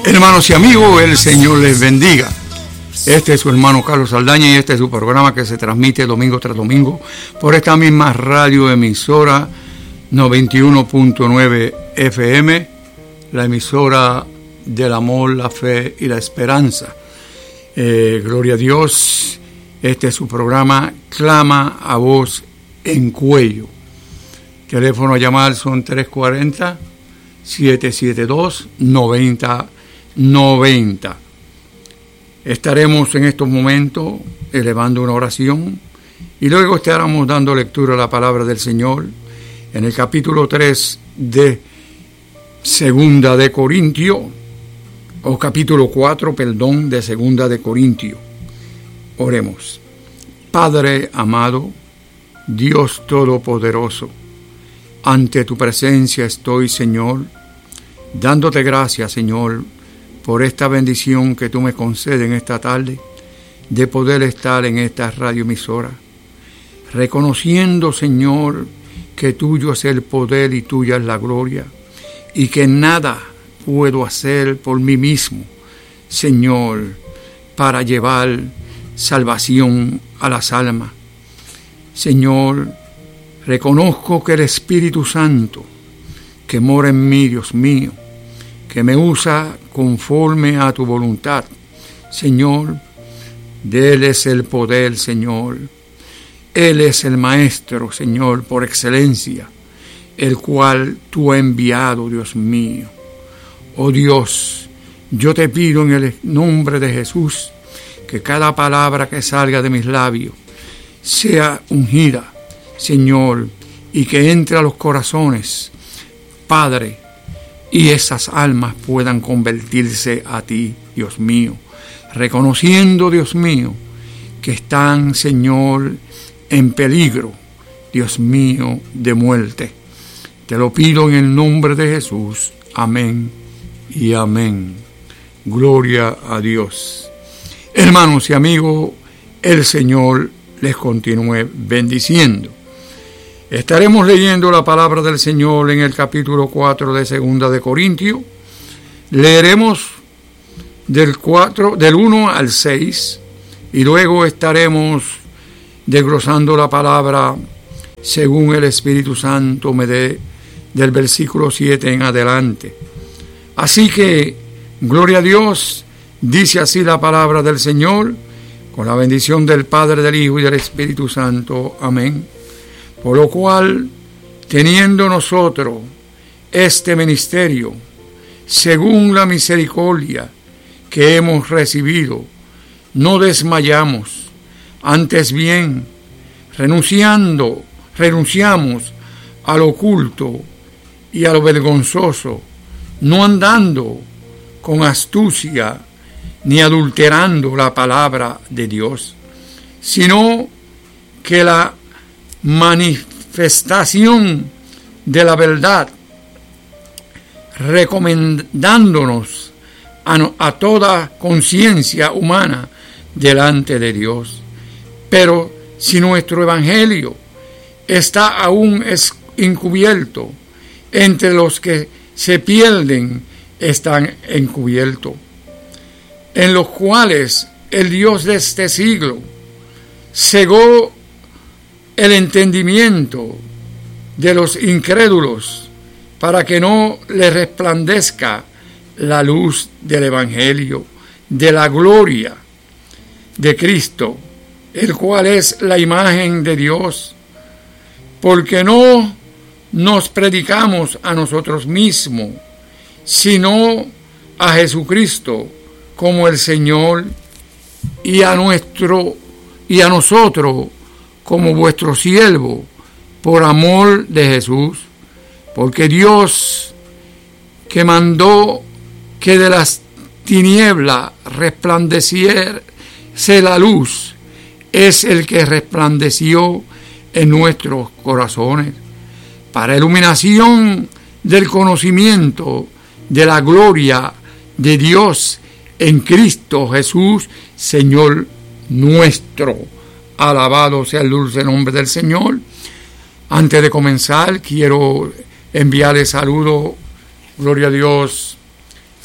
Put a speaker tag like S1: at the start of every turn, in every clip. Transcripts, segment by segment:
S1: Hermanos y amigos, el Señor les bendiga. Este es su hermano Carlos Saldaña y este es su programa que se transmite domingo tras domingo por esta misma radioemisora 91.9 FM, la emisora del amor, la fe y la esperanza. Gloria a Dios. Este es su programa Clama a Voz en Cuello. Teléfono a llamar son 340-772-9090. Estaremos en estos momentos elevando una oración y luego estaremos dando lectura a la palabra del Señor en el capítulo 3 de Segunda de Corintios, o capítulo 4, perdón, de Segunda de Corintios. Oremos. Padre amado, Dios Todopoderoso, ante tu presencia estoy, Señor, dándote gracias, Señor, por esta bendición que tú me concedes en esta tarde, de poder estar en esta radioemisora, reconociendo, Señor, que tuyo es el poder y tuya es la gloria, y que nada puedo hacer por mí mismo, Señor, para llevar salvación a las almas. Señor, reconozco que el Espíritu Santo que mora en mí, Dios mío, que me usa conforme a tu voluntad, Señor, de Él es el poder, Señor. Él es el Maestro, Señor, por excelencia, el cual tú has enviado, Dios mío. Oh Dios, yo te pido en el nombre de Jesús que cada palabra que salga de mis labios sea ungida, Señor, y que entre a los corazones, Padre, y esas almas puedan convertirse a ti, Dios mío, reconociendo, Dios mío, que están, Señor, en peligro, Dios mío, de muerte. Te lo pido en el nombre de Jesús. Amén y amén. Gloria a Dios. Hermanos y amigos, el Señor les continúe bendiciendo. Estaremos leyendo la palabra del Señor en el capítulo 4 de Segunda de Corintios. Leeremos del 1 al 6 y luego estaremos desglosando la palabra según el Espíritu Santo me dé del versículo 7 en adelante. Así que, gloria a Dios, dice así la palabra del Señor, con la bendición del Padre, del Hijo y del Espíritu Santo. Amén. Por lo cual, teniendo nosotros este ministerio, según la misericordia que hemos recibido, no desmayamos, antes bien, renunciamos a lo oculto y a lo vergonzoso, no andando con astucia ni adulterando la palabra de Dios, sino que la manifestación de la verdad, recomendándonos a toda conciencia humana delante de Dios. Pero si nuestro evangelio está aún encubierto, entre los que se pierden están encubiertos, en los cuales el Dios de este siglo cegó el entendimiento de los incrédulos para que no les resplandezca la luz del evangelio de la gloria de Cristo, el cual es la imagen de Dios, porque no nos predicamos a nosotros mismos, sino a Jesucristo como el Señor y a nosotros como vuestro siervo por amor de Jesús, porque Dios que mandó que de las tinieblas resplandeciese la luz, es el que resplandeció en nuestros corazones para iluminación del conocimiento de la gloria de Dios en Cristo Jesús, Señor nuestro. Alabado sea el dulce nombre del Señor. Antes de comenzar, quiero enviarle saludo, gloria a Dios,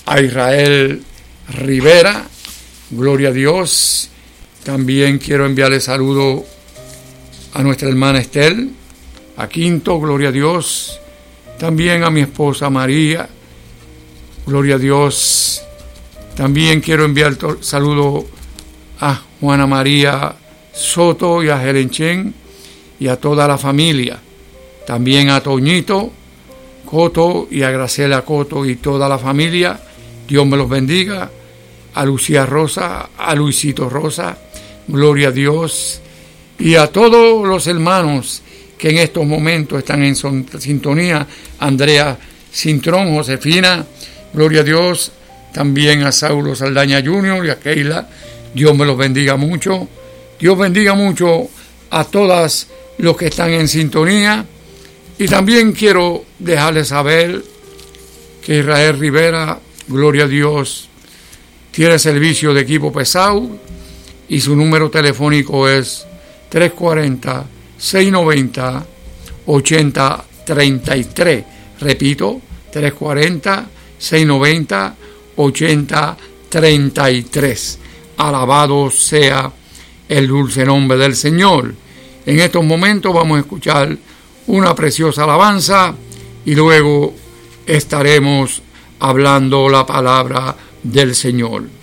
S1: a Israel Rivera, gloria a Dios. También quiero enviarle saludo a nuestra hermana Estel, a Quinto, gloria a Dios. También a mi esposa María, gloria a Dios. También quiero enviar saludo a Juana María Soto y a Helen Chen y a toda la familia. También a Toñito Coto y a Graciela Coto y toda la familia. Dios me los bendiga. A Lucía Rosa, a Luisito Rosa, gloria a Dios. Y a todos los hermanos que en estos momentos están en sintonía. Andrea Cintrón, Josefina, gloria a Dios. También a Saulo Saldaña Jr. y a Keila. Dios me los bendiga mucho. Dios bendiga mucho a todas los que están en sintonía. Y también quiero dejarles saber que Israel Rivera, gloria a Dios, tiene servicio de equipo pesado y su número telefónico es 340-690-8033. Repito, 340-690-8033. Alabado sea el dulce nombre del Señor. En estos momentos vamos a escuchar una preciosa alabanza y luego estaremos hablando la palabra del Señor.